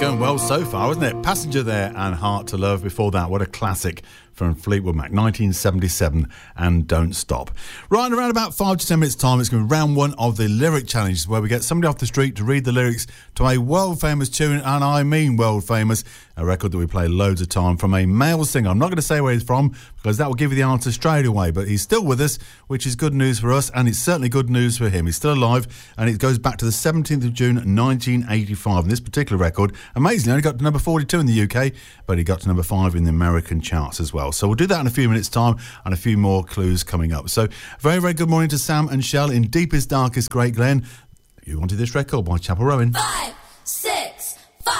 Going well so far, isn't it? Passenger there and Heart to Love before that. What a classic from Fleetwood Mac, 1977, and Don't Stop. Right, around about 5 to 10 minutes time, it's going to be round one of the lyric challenge, where we get somebody off the street to read the lyrics to a world-famous tune, and I mean world-famous, a record that we play loads of time from a male singer. I'm not going to say where he's from, because that will give you the answer straight away, but he's still with us, which is good news for us, and it's certainly good news for him. He's still alive, and it goes back to the 17th of June, 1985, and this particular record, amazingly, only got to number 42 in the UK, but he got to number 5 in the American charts as well. So we'll do that in a few minutes' time, and a few more clues coming up. So very, very good morning to Sam and Shell in deepest, darkest Great Glen. You wanted this record by Chapel Rowan. 5,